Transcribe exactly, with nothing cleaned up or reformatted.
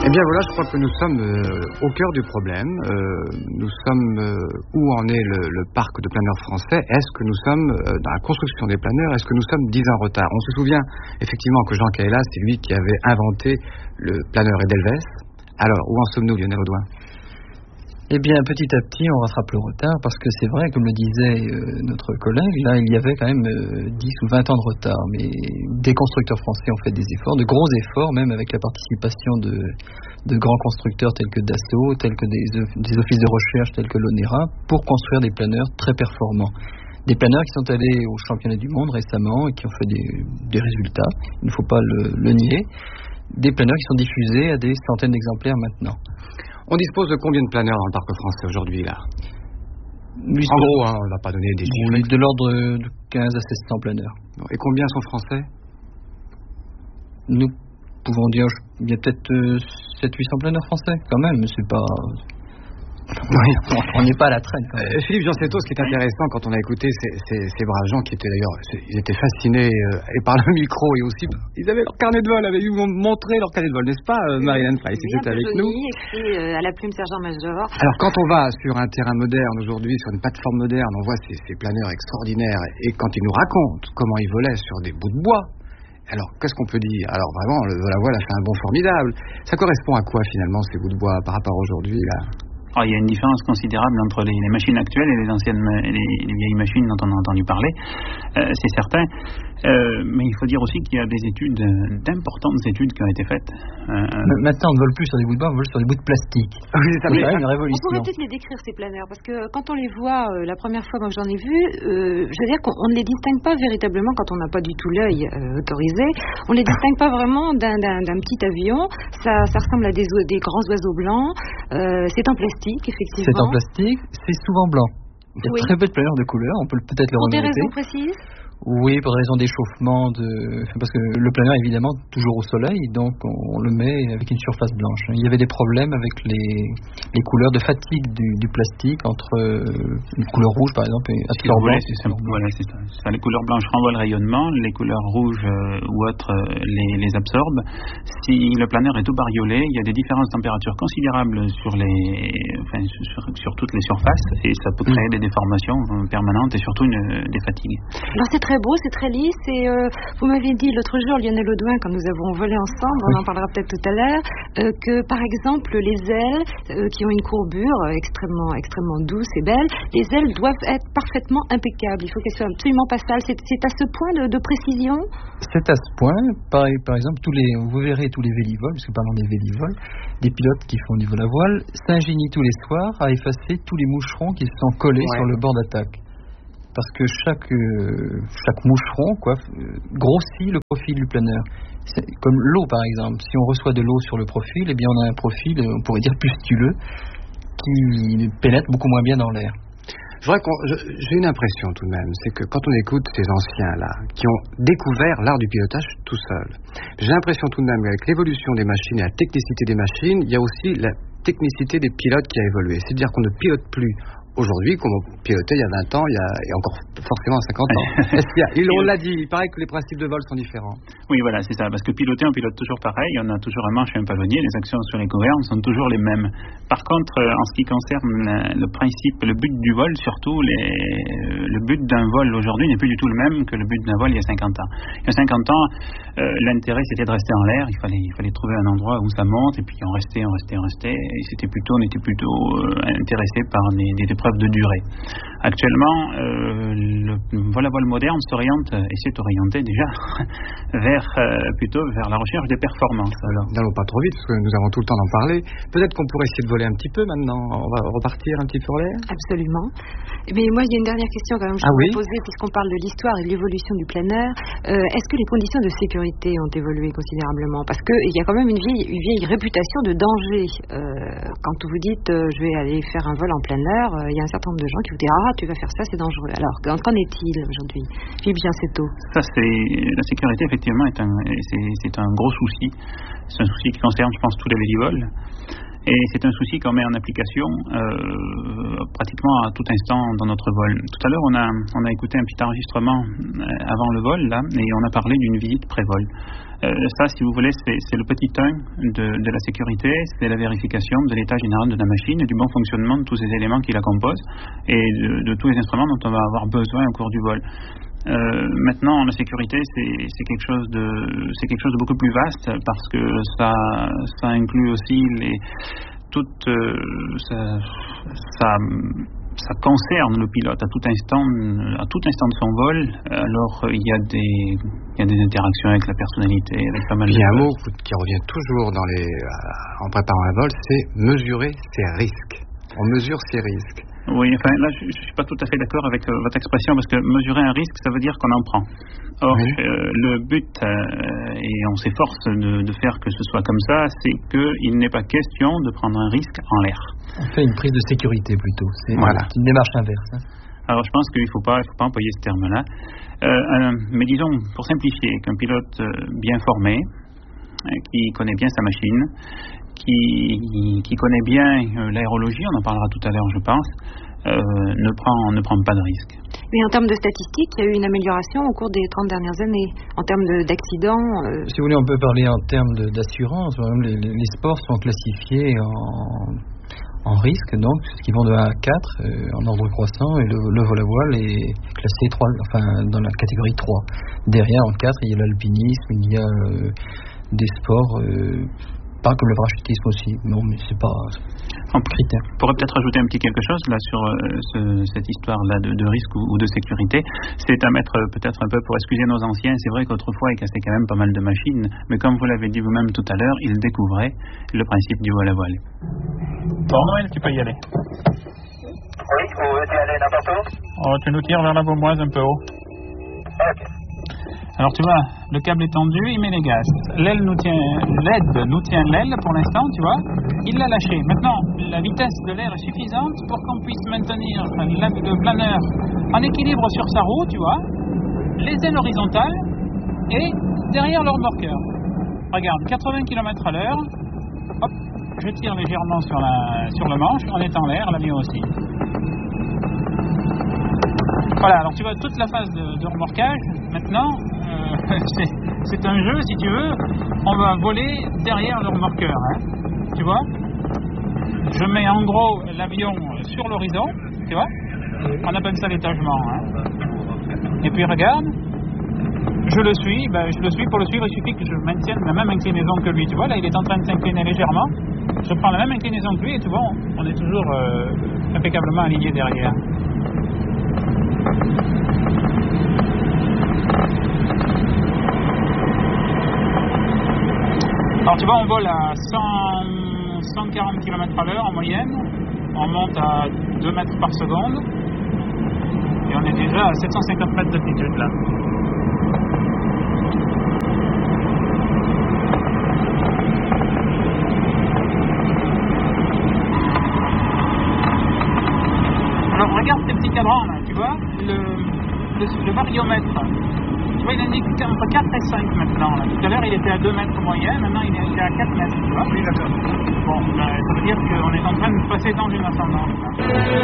Eh bien voilà, je crois que nous sommes euh, au cœur du problème. Euh, nous sommes euh, où en est le, le parc de planeurs français. Est-ce que nous sommes euh, dans la construction des planeurs? Est-ce que nous sommes dix ans en retard? On se souvient effectivement que Jean Caïla, c'est lui qui avait inventé le planeur Edelweiss. Alors, où en sommes-nous, Lionel Audouin? Eh bien, petit à petit, on rattrape le retard parce que c'est vrai, comme le disait euh, notre collègue, là, il y avait quand même euh, dix ou vingt ans de retard. Mais des constructeurs français ont fait des efforts, de gros efforts, même avec la participation de, de grands constructeurs tels que Dassault, tels que des, des offices de recherche tels que l'ONERA, pour construire des planeurs très performants. Des planeurs qui sont allés au championnat du monde récemment et qui ont fait des, des résultats, il ne faut pas le, le nier. Des planeurs qui sont diffusés à des centaines d'exemplaires maintenant. On dispose de combien de planeurs dans le parc français aujourd'hui, là? Oui, en gros, hein, on ne va pas donner des chiffres. Oui, de l'ordre de quinze à seize cents planeurs. Et combien sont français? Nous pouvons dire, il y a peut-être euh, sept à huit cents planeurs français, quand même, mais c'est pas... Oui, on n'est pas à la traîne. Quand même. Euh, Philippe Jansetto, ce qui est intéressant quand on a écouté ces, ces, ces braves gens qui étaient d'ailleurs, ils étaient fascinés euh, et par le micro et aussi, ils avaient leur carnet de vol, avaient montré leur carnet de vol, n'est-ce pas, euh, Marie-Anne Fly, c'est tout avec nous. Écrit euh, à la plume Sergent Major. Alors quand on va sur un terrain moderne aujourd'hui, sur une plateforme moderne, on voit ces, ces planeurs extraordinaires et quand ils nous racontent comment ils volaient sur des bouts de bois. Alors, qu'est-ce qu'on peut dire? Alors vraiment, le vol à voile a fait un bond formidable. Ça correspond à quoi finalement ces bouts de bois par rapport à aujourd'hui là? Alors, il y a une différence considérable entre les, les machines actuelles et les anciennes, les, les vieilles machines dont on a entendu parler, euh, c'est certain. Euh, mais il faut dire aussi qu'il y a des études, d'importantes études qui ont été faites. Euh, Maintenant, on ne vole plus sur des bouts de bois, on vole sur des bouts de plastique. Oui, ça c'est une révolution. On pourrait peut-être les décrire, ces planeurs, parce que quand on les voit, euh, la première fois moi que j'en ai vu, euh, je veux dire qu'on ne les distingue pas véritablement quand on n'a pas du tout l'œil euh, autorisé. On ne les distingue pas vraiment d'un, d'un, d'un petit avion. Ça, ça ressemble à des, des grands oiseaux blancs. Euh, c'est en plastique, effectivement. C'est en plastique, c'est souvent blanc. Il y a oui. très peu de planeurs de couleur, on peut peut-être le remarquer. Pour des raisons précises? Oui, pour des raisons d'échauffement, de... parce que le planeur est évidemment toujours au soleil, donc on le met avec une surface blanche. Il y avait des problèmes avec les, les couleurs de fatigue du, du plastique entre une couleur rouge par exemple et absorbant. C'est ça. Voilà, c'est ça. ça. Les couleurs blanches renvoient le rayonnement, les couleurs rouges euh, ou autres euh, les, les absorbent. Si le planeur est tout bariolé, il y a des différences de température considérables sur, les, enfin, sur, sur toutes les surfaces et ça peut créer mmh. des déformations euh, permanentes et surtout une, des fatigues. Alors c'est très beau, c'est très lisse et euh, vous m'avez dit l'autre jour, Lionel Audouin, quand nous avons volé ensemble, on en parlera peut-être tout à l'heure, euh, que par exemple les ailes euh, qui ont une courbure extrêmement, extrêmement douce et belle, les ailes doivent être parfaitement impeccables. Il faut qu'elles soient absolument pas sales. C'est, c'est à ce point de, de précision? C'est à ce point. Par, par exemple, tous les, vous verrez tous les vélivoles, parce que parlons des vélivoles, des pilotes qui font du vol à voile, s'ingénient tous les soirs à effacer tous les moucherons qui se sont collés ouais. sur le bord d'attaque. Parce que chaque, euh, chaque moucheron quoi, euh, grossit le profil du planeur. C'est comme l'eau par exemple. Si on reçoit de l'eau sur le profil, eh bien on a un profil, on pourrait dire pustuleux, qui pénètre beaucoup moins bien dans l'air. Je voudrais qu'on, je, j'ai une impression tout de même, c'est que quand on écoute ces anciens-là, qui ont découvert l'art du pilotage tout seuls, j'ai l'impression tout de même qu'avec l'évolution des machines et la technicité des machines, il y a aussi la technicité des pilotes qui a évolué. C'est-à-dire qu'on ne pilote plus aujourd'hui, comme on pilotait il y a vingt ans, il y a, et encore forcément cinquante ans. Est-ce qu'il y a, il, on l'a dit, il paraît que les principes de vol sont différents. Oui, voilà, c'est ça. Parce que piloter, on pilote toujours pareil. On a toujours un manche et un palonnier. Les actions sur les couverts sont toujours les mêmes. Par contre, en ce qui concerne le principe, le but du vol, surtout, les, le but d'un vol aujourd'hui n'est plus du tout le même que le but d'un vol il y a cinquante ans. Il y a cinquante ans, euh, l'intérêt c'était de rester en l'air. Il fallait, il fallait trouver un endroit où ça monte et puis on restait, on restait, on restait. Et c'était plutôt, on était plutôt euh, intéressé par des, des épreuves de durée. Actuellement, euh, le vol à voile moderne s'oriente, et s'est orienté déjà, vers, euh, plutôt vers la recherche des performances. Alors, n'allons pas trop vite, parce que nous avons tout le temps d'en parler. Peut-être qu'on pourrait essayer de voler un petit peu maintenant. On va repartir un petit peu en l'air. Absolument. Mais moi, il y a une dernière question quand même que je ah vais oui poser, puisqu'on parle de l'histoire et de l'évolution du planeur. Euh, est-ce que les conditions de sécurité ont évolué considérablement? Parce qu'il y a quand même une vieille, une vieille réputation de danger. Euh, quand vous dites euh, je vais aller faire un vol en planeur, il euh, y a un certain nombre de gens qui vous disent ah tu vas faire ça, c'est dangereux. Alors qu'en est-il aujourd'hui? Philippe Jansetto. Ça c'est la sécurité effectivement est un c'est, c'est un gros souci. C'est un souci qui concerne je pense tous les vélivoles. Et c'est un souci qu'on met en application euh, pratiquement à tout instant dans notre vol. Tout à l'heure, on a, on a écouté un petit enregistrement avant le vol, là, et on a parlé d'une visite pré-vol. Euh, ça, si vous voulez, c'est, c'est le petit un de, de la sécurité, c'est la vérification de l'état général de la machine et du bon fonctionnement de tous ces éléments qui la composent et de, de tous les instruments dont on va avoir besoin au cours du vol. Euh, maintenant, la sécurité, c'est, c'est quelque chose de, c'est quelque chose de beaucoup plus vaste parce que ça, ça inclut aussi les, toutes, euh, ça, ça, ça concerne le pilote à tout instant, à tout instant de son vol. Alors, il y a des, il y a des interactions avec la personnalité, avec pas mal de. Il y a un mot qui revient toujours dans les, en préparant un vol, c'est mesurer ses risques. On mesure ses risques. Oui, enfin là je ne suis pas tout à fait d'accord avec euh, votre expression parce que mesurer un risque, ça veut dire qu'on en prend. Or, oui. euh, le but, euh, et on s'efforce de, de faire que ce soit comme ça, c'est qu'il n'est pas question de prendre un risque en l'air. On fait une prise de sécurité plutôt, c'est, voilà. c'est une démarche inverse. Hein. Alors je pense qu'il ne faut pas, il faut pas employer ce terme-là. Euh, euh, mais disons, pour simplifier, qu'un pilote euh, bien formé, euh, qui connaît bien sa machine, Qui, qui connaît bien euh, l'aérologie, on en parlera tout à l'heure je pense, euh, ne, prend, ne prend pas de risque. Mais en termes de statistiques, il y a eu une amélioration au cours des trente dernières années. En termes de, d'accidents... Euh... Si vous voulez, on peut parler en termes de, d'assurance. Les, les, les sports sont classifiés en, en risque, donc, ce qui vont de un à quatre euh, en ordre croissant, et le, le vol à voile est classé trois, enfin, dans la catégorie trois. Derrière, en quatre, il y a l'alpinisme, il y a euh, des sports... Euh, pas comme le parachutisme aussi, non, mais c'est pas un critère. On pourrait peut-être ajouter un petit quelque chose là sur euh, ce, cette histoire-là de, de risque ou, ou de sécurité. C'est à mettre euh, peut-être un peu pour excuser nos anciens. C'est vrai qu'autrefois ils cassaient quand même pas mal de machines, mais comme vous l'avez dit vous-même tout à l'heure, ils découvraient le principe du vol à voile. Bon, Noël, tu peux y aller. Oui, où veux-tu aller, n'importe où? Oh, tu nous tires vers la Beaumoise un peu haut. Ok. Alors tu vois, le câble est tendu, il met les gaz. L'aile nous tient, l'aide nous tient l'aile pour l'instant, tu vois. Il l'a lâché. Maintenant, la vitesse de l'air est suffisante pour qu'on puisse maintenir le planeur en équilibre sur sa roue, tu vois. Les ailes horizontales et derrière le remorqueur. Regarde, quatre-vingts kilomètres à l'heure. Hop, je tire légèrement sur, la, sur le manche. On est en l'air, l'avion aussi. Voilà, alors tu vois toute la phase de, de remorquage. Maintenant, euh, c'est, c'est un jeu, si tu veux. On va voler derrière le remorqueur, hein, tu vois. Je mets en gros l'avion sur l'horizon, tu vois. On appelle ça l'étagement. Hein. Et puis regarde, je le suis. Ben, je le suis. Pour le suivre, il suffit que je maintienne la même inclinaison que lui. Tu vois, là, il est en train de s'incliner légèrement. Je prends la même inclinaison que lui et tu vois, on, on est toujours euh, impeccablement aligné derrière. Alors tu vois, on vole à cent, cent quarante kilomètres à l'heure en moyenne, on monte à deux mètres par seconde et on est déjà à sept cent cinquante mètres d'altitude là. Alors regarde ces petits cadrans là, tu vois, le, le, le variomètre. Tu vois, il indique entre quatre et cinq maintenant. Là. Tout à l'heure, il était à deux mètres moyen, maintenant il est, il est à quatre mètres. Tu vois? Oui, d'accord. Bon, ben, ça veut dire qu'on est en train de passer dans une ascendance. Là.